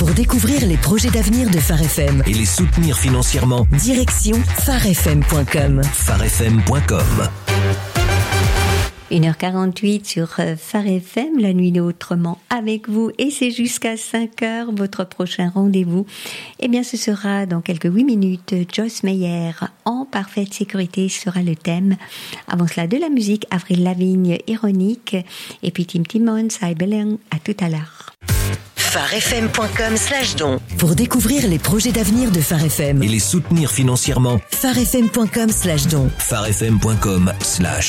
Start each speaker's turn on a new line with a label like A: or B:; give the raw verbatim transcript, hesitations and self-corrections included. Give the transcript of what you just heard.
A: Pour découvrir les projets d'avenir de Phare F M
B: et les soutenir financièrement,
A: direction phare f m point com.
B: phare f m point com.
C: une heure quarante-huit sur Phare F M, la nuit autrement avec vous, et c'est jusqu'à cinq heures votre prochain rendez-vous. Eh bien, ce sera dans quelques huit minutes. Joyce Meyer, en parfaite sécurité, sera le thème. Avant cela, de la musique, Avril Lavigne, Ironique, et puis Tim Timmons, I Belong. À tout à l'heure.
A: phare f m point com slash don. Pour découvrir les projets d'avenir de Phare F M
B: et les soutenir financièrement,
A: phare f m point com slash don.
B: phare f m point com slash